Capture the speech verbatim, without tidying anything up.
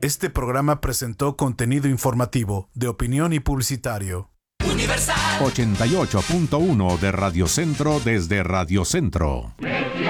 Este programa presentó contenido informativo, de opinión y publicitario. Universal ochenta y ocho punto uno de Radio Centro desde Radio Centro.